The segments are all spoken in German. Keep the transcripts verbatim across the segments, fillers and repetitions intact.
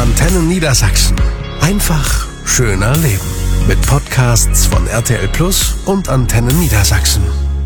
Antenne Niedersachsen. Einfach schöner leben. Mit Podcasts von R T L Plus und Antenne Niedersachsen.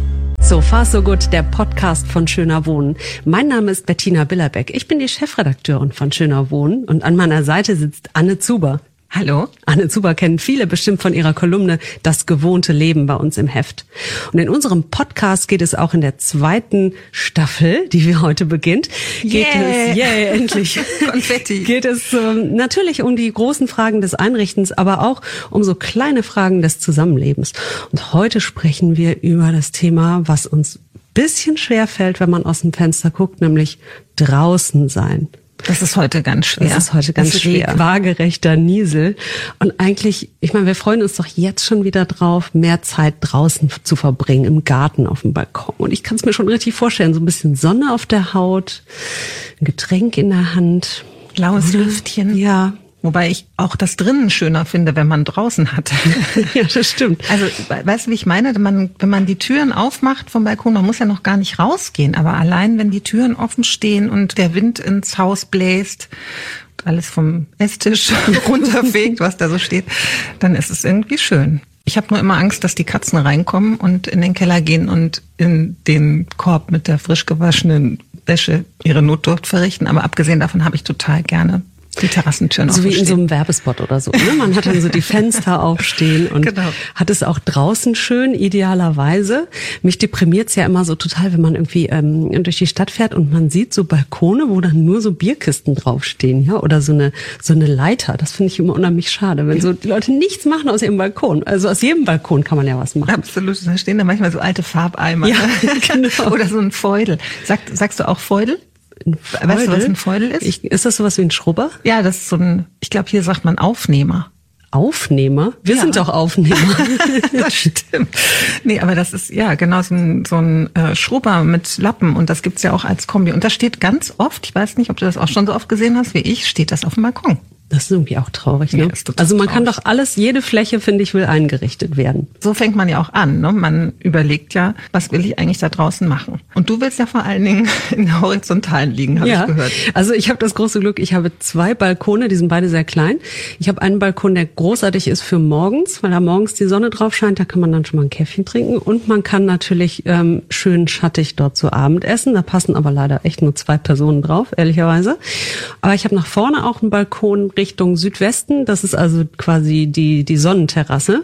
So far so gut, der Podcast von Schöner Wohnen. Mein Name ist Bettina Billerbeck. Ich bin die Chefredakteurin von Schöner Wohnen und an meiner Seite sitzt Anne Zuber. Hallo. Anne Zuber kennen viele bestimmt von ihrer Kolumne Das gewohnte Leben bei uns im Heft. Und in unserem Podcast geht es auch in der zweiten Staffel, die wir heute beginnt, geht yeah. es, yeah, endlich, Konfetti. geht es ähm, natürlich um die großen Fragen des Einrichtens, aber auch um so kleine Fragen des Zusammenlebens. Und heute sprechen wir über das Thema, was uns ein bisschen schwer fällt, wenn man aus dem Fenster guckt, nämlich draußen sein. Das ist heute ganz schwer. Das ist heute ganz schwer. Waagerechter Niesel. Und eigentlich, ich meine, wir freuen uns doch jetzt schon wieder drauf, mehr Zeit draußen zu verbringen, im Garten, auf dem Balkon. Und ich kann es mir schon richtig vorstellen, so ein bisschen Sonne auf der Haut, ein Getränk in der Hand. Blaues Lüftchen. Ja. Wobei ich auch das drinnen schöner finde, wenn man draußen hat. Ja, das stimmt. Also, weißt du, wie ich meine? Man, wenn man die Türen aufmacht vom Balkon, man muss ja noch gar nicht rausgehen, aber allein, wenn die Türen offen stehen und der Wind ins Haus bläst, alles vom Esstisch runterfegt, was da so steht, dann ist es irgendwie schön. Ich habe nur immer Angst, dass die Katzen reinkommen und in den Keller gehen und in den Korb mit der frisch gewaschenen Wäsche ihre Notdurft verrichten. Aber abgesehen davon habe ich total gerne die Terrassentüren so aufstehen. So wie in so einem Werbespot oder so. Ne? Man hat dann so die Fenster aufstehen und genau. Hat es auch draußen schön, idealerweise. Mich deprimiert's ja immer so total, wenn man irgendwie ähm, durch die Stadt fährt und man sieht so Balkone, wo dann nur so Bierkisten draufstehen, ja, oder so eine so eine Leiter. Das finde ich immer unheimlich schade, wenn so die Leute nichts machen aus ihrem Balkon. Also aus jedem Balkon kann man ja was machen. Absolut, da stehen da manchmal so alte Farbeimer. Ja, genau. Oder so ein Feudel. Sag, sagst du auch Feudel? Weißt du, was ein Feudel ist? Ich, ist das sowas wie ein Schrubber? Ja, das ist so ein, ich glaube, hier sagt man Aufnehmer. Aufnehmer? Wir ja. sind doch Aufnehmer. Das stimmt. Nee, aber das ist, ja, genau so ein, so ein äh, Schrubber mit Lappen und das gibt's ja auch als Kombi. Und das steht ganz oft, ich weiß nicht, ob du das auch schon so oft gesehen hast wie ich, steht das auf dem Balkon. Das ist irgendwie auch traurig, ne? Ja, ist total also man traurig. kann doch alles, jede Fläche, finde ich, will eingerichtet werden. So fängt man ja auch an, ne? Man überlegt ja, was will ich eigentlich da draußen machen? Und du willst ja vor allen Dingen in der Horizontalen liegen, habe ja. ich gehört. Also ich habe das große Glück, ich habe zwei Balkone, die sind beide sehr klein. Ich habe einen Balkon, der großartig ist für morgens, weil da morgens die Sonne drauf scheint, da kann man dann schon mal ein Käffchen trinken und man kann natürlich ähm, schön schattig dort zu Abend essen. Da passen aber leider echt nur zwei Personen drauf, ehrlicherweise. Aber ich habe nach vorne auch einen Balkon Richtung Südwesten. Das ist also quasi die, die Sonnenterrasse.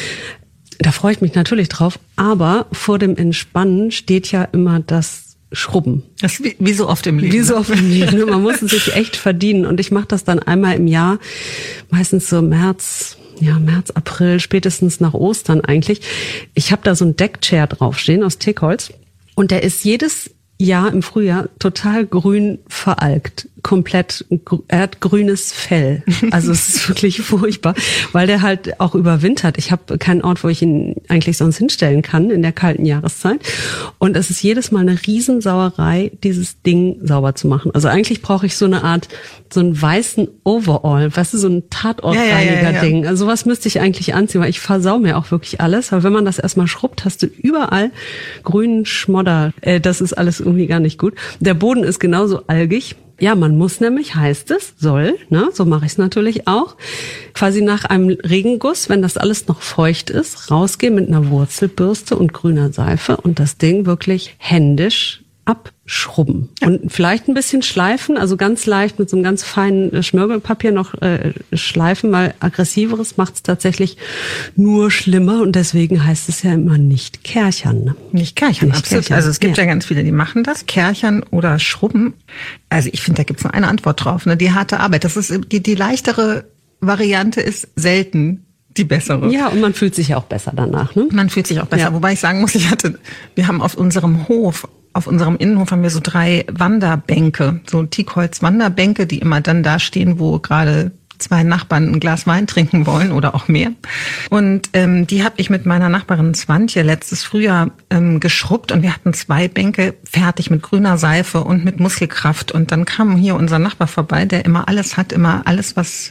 Da freue ich mich natürlich drauf. Aber vor dem Entspannen steht ja immer das Schrubben. Das ist wie, wie so oft im Leben. Wie so oft im Leben. Man muss es sich echt verdienen. Und ich mache das dann einmal im Jahr, meistens so März, ja, März, April, spätestens nach Ostern eigentlich. Ich habe da so ein Deckchair draufstehen aus Teakholz. Und der ist jedes Jahr im Frühjahr total grün veralkt. Komplett, er hat grünes Fell. Also es ist wirklich furchtbar, weil der halt auch überwintert. Ich habe keinen Ort, wo ich ihn eigentlich sonst hinstellen kann in der kalten Jahreszeit. Und es ist jedes Mal eine Riesensauerei, dieses Ding sauber zu machen. Also eigentlich brauche ich so eine Art, so einen weißen Overall, weißt du, so ein Tatortreiniger-Ding. Ja, ja, ja, ja. Also sowas müsste ich eigentlich anziehen, weil ich versau mir auch wirklich alles. Aber wenn man das erstmal schrubbt, hast du überall grünen Schmodder. Äh, das ist alles irgendwie gar nicht gut. Der Boden ist genauso algig. Ja, man muss nämlich, heißt es, soll, ne, so mache ich es natürlich auch, quasi nach einem Regenguss, wenn das alles noch feucht ist, rausgehen mit einer Wurzelbürste und grüner Seife und das Ding wirklich händisch abschrubben. Ja. Und vielleicht ein bisschen schleifen, also ganz leicht mit so einem ganz feinen Schmirgelpapier noch äh, schleifen, weil aggressiveres macht es tatsächlich nur schlimmer und deswegen heißt es ja immer nicht kärchern. Ne? Nicht kärchern, nicht absolut. Kärchern. Also es gibt ja. ja ganz viele, die machen das, kärchern oder schrubben. Also ich finde, da gibt es nur eine Antwort drauf, ne? Die harte Arbeit. Das ist die, die leichtere Variante ist selten die bessere. Ja, und man fühlt sich ja auch besser danach. Ne? Man fühlt sich auch besser. Ja. Wobei ich sagen muss, ich hatte, wir haben auf unserem Hof Auf unserem Innenhof haben wir so drei Wanderbänke, so Teakholz-Wanderbänke, die immer dann da stehen, wo gerade zwei Nachbarn ein Glas Wein trinken wollen oder auch mehr. Und ähm, die habe ich mit meiner Nachbarin Swantje letztes Frühjahr ähm, geschrubbt und wir hatten zwei Bänke fertig mit grüner Seife und mit Muskelkraft. Und dann kam hier unser Nachbar vorbei, der immer alles hat, immer alles, was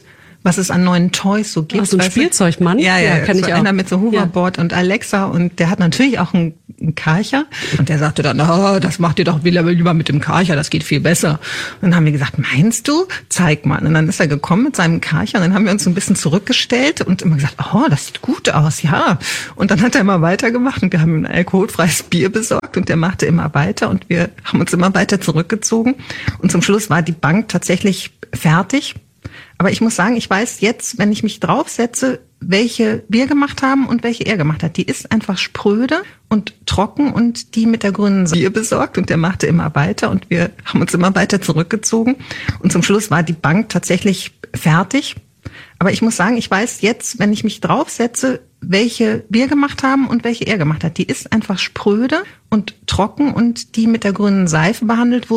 was es an neuen Toys so gibt. Ach, so ein Spielzeugmann? Ja, ja, ja, kann so ich auch. Einer mit so Hoverboard ja. und Alexa, und der hat natürlich auch einen, einen Karcher, und der sagte dann, oh, das macht ihr doch lieber mit dem Karcher, das geht viel besser. Und dann haben wir gesagt, meinst du? Zeig mal. Und dann ist er gekommen mit seinem Karcher, und dann haben wir uns so ein bisschen zurückgestellt und immer gesagt, oh, das sieht gut aus, ja. Und dann hat er immer weitergemacht, und wir haben ihm ein alkoholfreies Bier besorgt, und der machte immer weiter, und wir haben uns immer weiter zurückgezogen, und zum Schluss war die Bank tatsächlich fertig. Aber ich muss sagen, ich weiß jetzt, wenn ich mich draufsetze, welche wir gemacht haben und welche er gemacht hat. Die ist einfach spröde und trocken, und die mit der grünen Bier besorgt, und der machte immer weiter, und wir haben uns immer weiter zurückgezogen, und zum Schluss war die Bank tatsächlich fertig. Aber ich muss sagen, ich weiß jetzt, wenn ich mich draufsetze, welche wir gemacht haben und welche er gemacht hat. Die ist einfach spröde und trocken, und die mit der grünen Seife behandelt wurde.